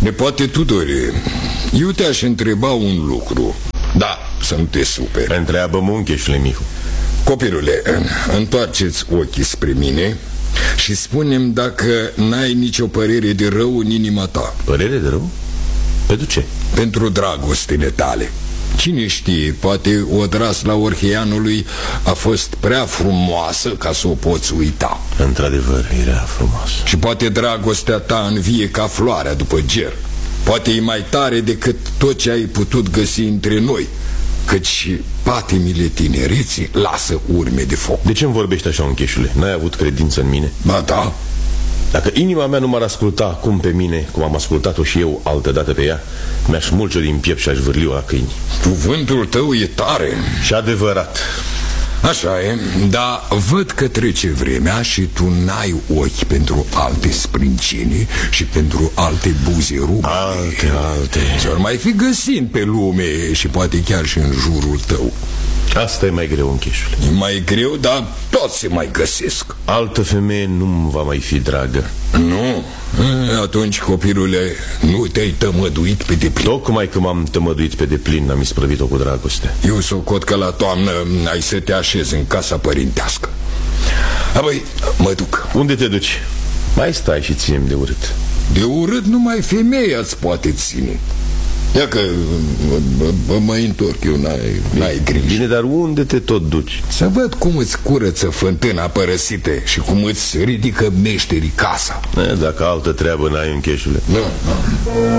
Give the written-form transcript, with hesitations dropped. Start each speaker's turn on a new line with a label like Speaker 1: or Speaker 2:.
Speaker 1: Nepoate Tudore, eu te-aș întreba un lucru. Da, să nu te superi.
Speaker 2: Întreabă-mă, uncheșule Mihu.
Speaker 1: Copilule, întoarceți ochii spre mine și spune-mi dacă n-ai nicio părere de rău în inima ta.
Speaker 2: Părere de rău? Pentru ce?
Speaker 1: Pentru dragostele tale. Cine știe, poate odrasla Orheianului a fost prea frumoasă ca să o poți uita.
Speaker 2: Într-adevăr, era frumoasă.
Speaker 1: Și poate dragostea ta învie ca floarea după ger. Poate e mai tare decât tot ce ai putut găsi între noi, căci patimile tinereții lasă urme de foc.
Speaker 2: De ce-mi vorbești așa, uncheșule? N-ai avut credință în mine?
Speaker 1: Ba da.
Speaker 2: Dacă inima mea nu m-ar asculta acum pe mine, cum am ascultat-o și eu altădată pe ea, mi-aș mulge din piept și aș vârli-o la câini.
Speaker 1: Cuvântul tău e tare.
Speaker 2: Și adevărat.
Speaker 1: Așa e, dar văd că trece vremea și tu n-ai ochi pentru alte sprincini și pentru alte buze rupe.
Speaker 2: Alte.
Speaker 1: S-or mai fi găsind pe lume și poate chiar și în jurul tău.
Speaker 2: Asta e mai greu, uncheșule.
Speaker 1: E mai greu, dar toți se mai găsesc.
Speaker 2: Altă femeie nu-mi va mai fi dragă.
Speaker 1: Nu? Atunci, copilule, nu te-ai tămăduit pe deplin.
Speaker 2: Tocmai că m-am tămăduit pe deplin, n-am isprăvit-o cu dragoste.
Speaker 1: Eu socot că la toamnă ai să te așezi în casa părintească. Apoi, mă duc.
Speaker 2: Unde te duci? Mai stai și ținem de urât.
Speaker 1: De urât numai femeia îți poate ține. Ia că mă întorc eu, n-ai grijă.
Speaker 2: Bine, dar unde te tot duci?
Speaker 1: Să văd cum îți curăță fântâna părăsită și cum îți ridică meșterii casa.
Speaker 2: Dacă altă treabă n-ai, uncheșule.
Speaker 1: Nu.